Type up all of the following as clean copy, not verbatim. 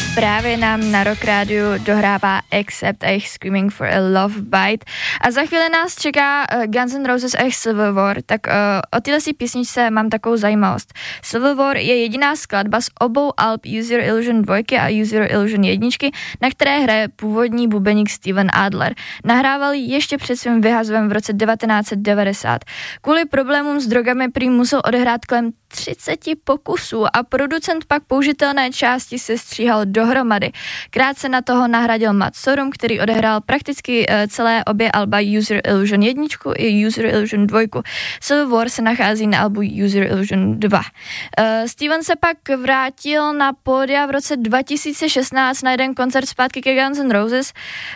Právě nám na Rock Radio dohrává Accept a jejich Screaming for a Love Bite. A za chvíli nás čeká Guns N' Roses a jejich Civil War. Tak o téhle písničce mám takovou zajímavost. Civil War je jediná skladba z obou alb Use Your Illusion 2 a Use Your Illusion 1, na které hraje původní bubeník Steven Adler. Nahrával ji ještě před svým vyhazem v roce 1990. Kvůli problémům s drogami prý musel odehrát kolem 30 pokusů a producent pak použitelné části se stříhal dohromady. Krátce na toho nahradil Matt Sorum, který odehrál prakticky celé obě alba Use Your Illusion 1 i Use Your Illusion 2. Civil War se nachází na albu Use Your Illusion 2. Steven se pak vrátil na pódia v roce 2016 na jeden koncert zpátky ke Guns N' Roses.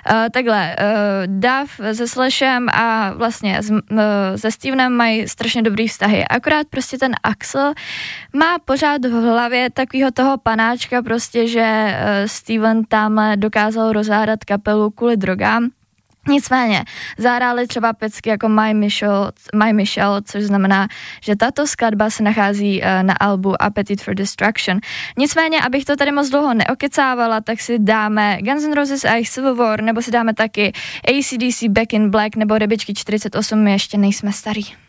Duff se Slashem a vlastně se Stevenem mají strašně dobrý vztahy. Akorát prostě ten Axl má pořád v hlavě takového toho panáčka prostě, že Steven tamhle dokázal rozhádat kapelu kvůli drogám. Nicméně, zahráli třeba pecky jako My Michelle, což znamená, že tato skladba se nachází na albu Appetite for Destruction. Nicméně, abych to tady moc dlouho neokecávala, tak si dáme Guns N' Roses a jejich Civil War, nebo si dáme taky AC/DC Back in Black nebo Rybičky 48, my ještě nejsme starý.